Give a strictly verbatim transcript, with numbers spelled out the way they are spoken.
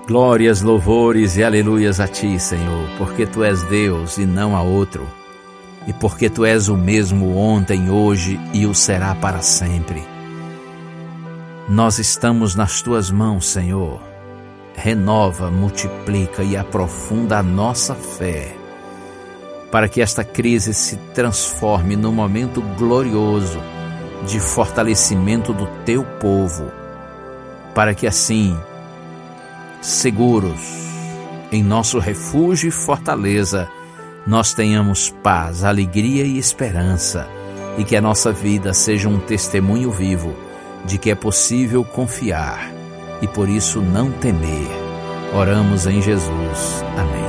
Glórias, louvores e aleluias a Ti, Senhor, porque Tu és Deus e não há outro, e porque Tu és o mesmo ontem, hoje e o será para sempre. Nós estamos nas Tuas mãos, Senhor. Renova, multiplica e aprofunda a nossa fé, para que esta crise se transforme num momento glorioso de fortalecimento do Teu povo, para que assim, seguros em nosso refúgio e fortaleza, nós tenhamos paz, alegria e esperança, e que a nossa vida seja um testemunho vivo de que é possível confiar e por isso não temer. Oramos em Jesus. Amém.